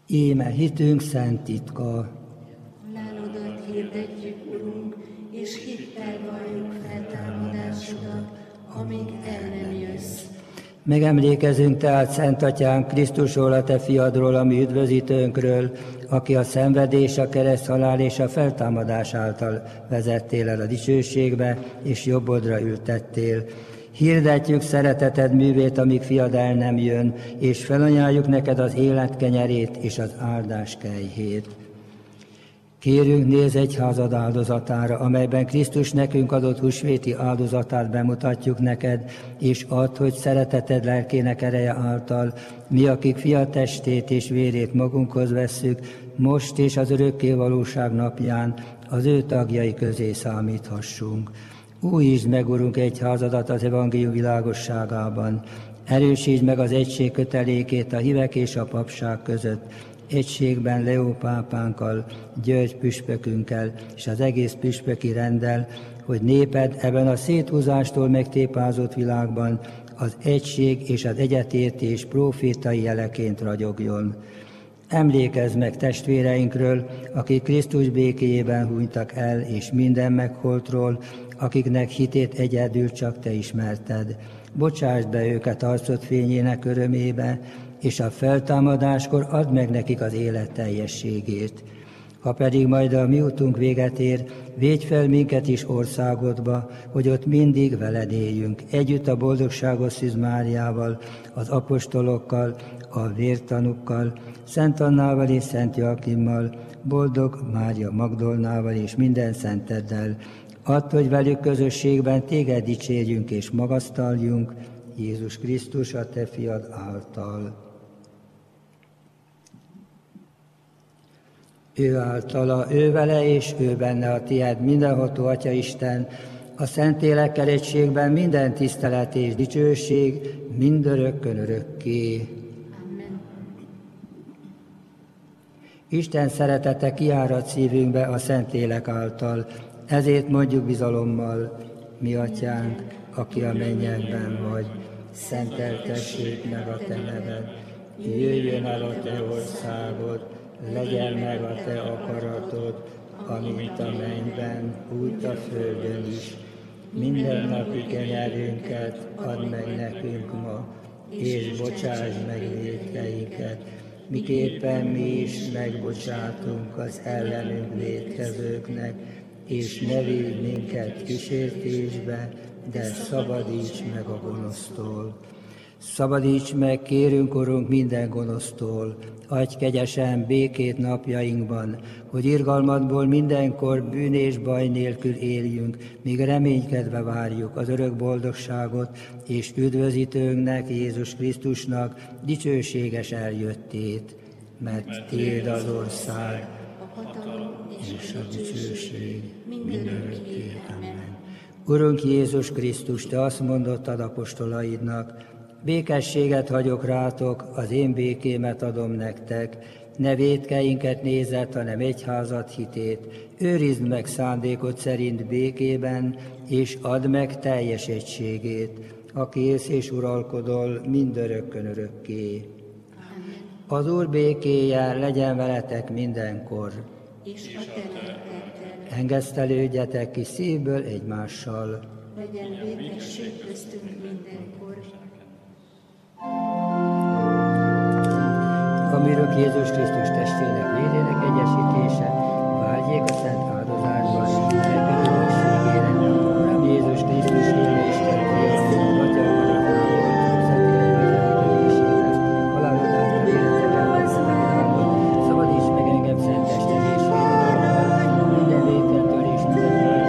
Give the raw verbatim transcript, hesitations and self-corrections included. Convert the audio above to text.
Íme hitünk szent titka. Halálodat hirdetjük, Urunk, és hittel valljuk feltámadásodat, amíg el nem jössz. Megemlékezünk tehát, Szent Atyánk, Krisztusról, a Te fiadról, a mi üdvözítőnkről, aki a szenvedés, a kereszthalál és a feltámadás által vezettél el a dicsőségbe, és jobbodra ültettél. Hirdetjük szereteted művét, amíg fiad el nem jön, és felajánljuk neked az élet kenyerét és az áldás kejhét. Kérünk, nézz egyházad áldozatára, amelyben Krisztus nekünk adott húsvéti áldozatát bemutatjuk neked, és add, hogy szereteted lelkének ereje által, mi, akik fia testét és vérét magunkhoz vesszük, most és az örökké valóság napján az ő tagjai közé számíthassunk. Újítsd meg, Urunk, egyházadat az evangélium világosságában, erősítsd meg az egység kötelékét a hívek és a papság között, egységben Leó pápánkkal, György püspökünkkel és az egész püspöki renddel, hogy néped ebben a széthúzástól megtépázott világban az egység és az egyetértés prófétai jeleként ragyogjon. Emlékezz meg testvéreinkről, akik Krisztus békéjében hunytak el, és minden megholtról, akiknek hitét egyedül csak Te ismerted. Bocsásd be őket arcod fényének örömébe, és a feltámadáskor add meg nekik az élet teljességét. Ha pedig majd a mi utunk véget ér, védj fel minket is országodba, hogy ott mindig veled éljünk, együtt a boldogságos Szűz Máriával, az apostolokkal, a vértanukkal, Szent Annával és Szent Joakimmal, boldog Mária Magdolnával és minden szenteddel. Add, hogy velük közösségben téged dicsérjünk és magasztaljunk, Jézus Krisztus, a Te fiad által. Ő általa, ő vele és ő benne a tied mindenható Atya Isten, a Szentlélekkel egységben minden tisztelet és dicsőség mindörökkön örökké. Amen. Isten szeretete kiárad szívünkbe a Szentlélek által, ezért mondjuk bizalommal, mi Atyánk, aki a mennyekben vagy, szenteltessék meg a Te neved, jöjjön el a Te országod, legyen meg a Te akaratod, amint a mennyben, úgy a földön is. Minden napi kenyerünket add meg nekünk ma, és bocsásd meg vétkeinket, miképpen mi is megbocsátunk az ellenünk vétkezőknek, és ne védj minket kísértésbe, de szabadíts meg a gonosztól. Szabadíts meg, kérünk, Urunk, minden gonosztól, adj kegyesen békét napjainkban, hogy irgalmadból mindenkor bűn és baj nélkül éljünk, míg reménykedve várjuk az örök boldogságot, és üdvözítőnknek, Jézus Krisztusnak dicsőséges eljöttét. Mert Tiéd az ország, A hatalom és a dicsőség mindörökké. Amen. Urunk Jézus Krisztus, Te azt mondottad apostolaidnak, békességet hagyok rátok, az én békémet adom nektek, ne vétkeinket nézett, hanem egyházat hitét, őrizd meg szándékod szerint békében, és add meg teljes egységét, aki élsz és uralkodol mindörökkön örökké. Az Úr békéje legyen veletek mindenkor. És a Te lelkeddel Engesztelődjetek ki szívből egymással. legyen békesség köztünk mindenkor. A mi Urunk Jézus Krisztus testének vérének egyesítése,